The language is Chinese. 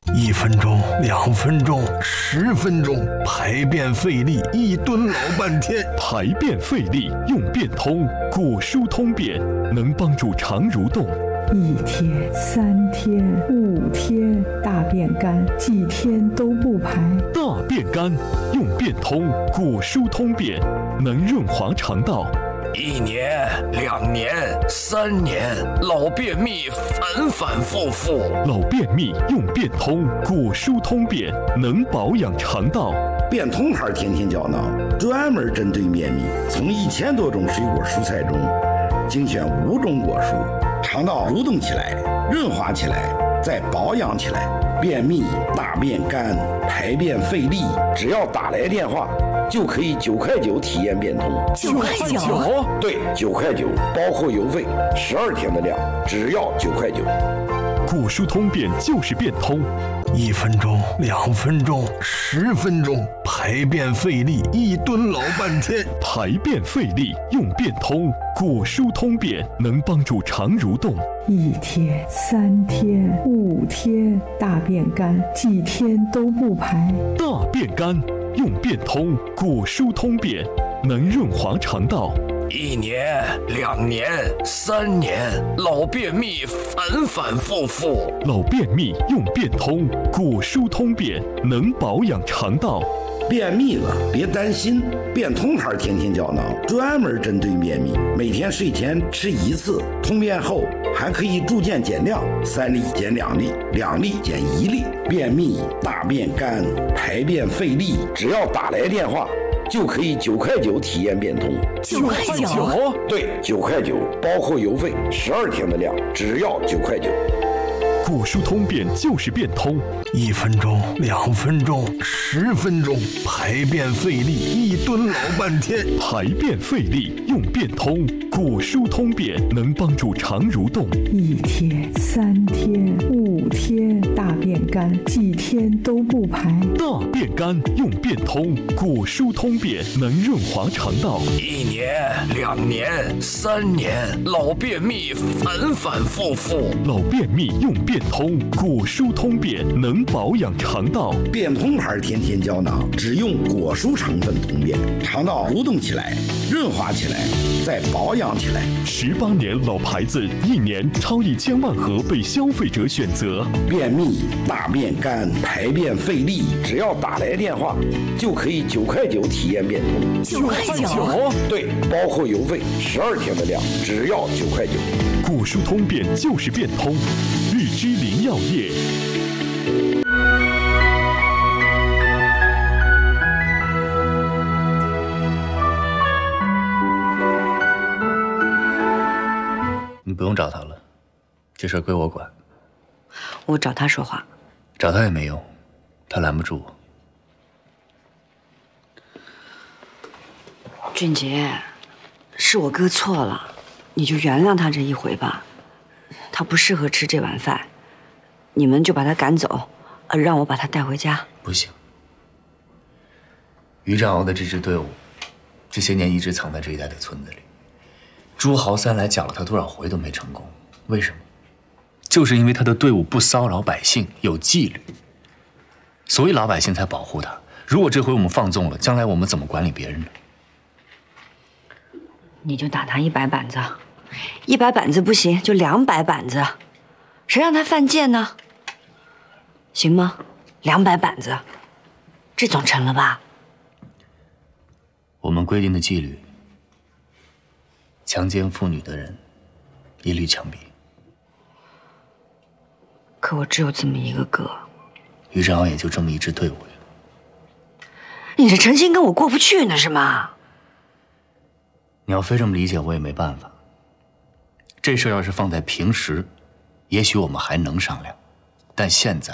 1分钟、2分钟、10分钟，排便费力，1蹲老半天。 排便费力用便通，果蔬通便能帮助肠蠕动。 1天、3天、5天，大便干，几天都不排。 大便干用便通，果蔬通便能润滑肠道。 1年、2年、3年，老便秘反反复复。 老便秘用便通，果蔬通便能保养肠道。 便通牌甜甜胶囊专门针对便秘，从1000多种水果蔬菜中精选5种果蔬，肠道蠕动起来，润滑起来，再保养起来。便秘、大便干、排便费力，只要打来电话，就可以9块9体验便通。 9块9？ 对，9块9，包括邮费，12天的量，只要9块9。 果蔬通便就是便通。 1分钟、2分钟、10分钟，排便费力，1蹲老半天。 排便费力用便通，果蔬通便能帮助肠蠕动。 1天、3天、5天，大便干，几天都不排。 大便干用便通，果蔬通便能润滑肠道。 1年、2年、3年，老便秘反反复复。 老便秘用便通，果蔬通便能保养肠道。 便秘了别担心，便通牌甜甜胶囊专门针对便秘，每天睡前吃1次，通便后还可以逐渐减量，3粒减2粒，2粒减1粒。便秘、大便干、排便费力，只要打来电话，就可以9块9体验便通。 9块9？ 对，9块9，包括邮费，12天的量，只要9块9。 果蔬通便就是便通。 1分钟、2分钟、10分钟，排便费力，1蹲老半天。 排便费力用便通，果蔬通便能帮助肠蠕动。 1天、3天、5天，大便干，几天都不排。 大便干用便通，果蔬通便能润滑肠道。 1年、2年、3年，老便秘反反复复。 老便秘用便通，果蔬通便能保养肠道。 便通牌甜甜胶囊只用果蔬成分通便，肠道蠕动起来，润滑起来，再保养起来。 18年老牌子，1年超1000万盒被消费者选择。 便秘、大便干、排便费力，只要打来电话，就可以9块9体验便通。 9块9？ 对，包括邮费，12天的量，只要9块9。 果蔬通便就是便通，日之林药业。 你不用找他了，这事儿归我管。 我找他说话， 找他也没用，他拦不住我。 俊杰，是我哥错了，你就原谅他这一回吧。他不适合吃这碗饭，你们就把他赶走，让我把他带回家。 不行，于占鳌的这支队伍，这些年一直藏在这一带的村子里。朱豪三来搅了他多少回都没成功，为什么？就是因为他的队伍不骚扰百姓，有纪律，所以老百姓才保护他。如果这回我们放纵了，将来我们怎么管理别人呢？ 你就打他100板子，100板子不行就200板子，谁让他犯贱呢？行吗？200板子，这总成了吧？ 我们规定的纪律，强奸妇女的人一律枪毙。 可我只有这么一个哥， 于占鳌也就这么一支队伍呀。 你是诚心跟我过不去呢是吗？ 你要非这么理解，我也没办法。这事要是放在平时，也许我们还能商量，但现在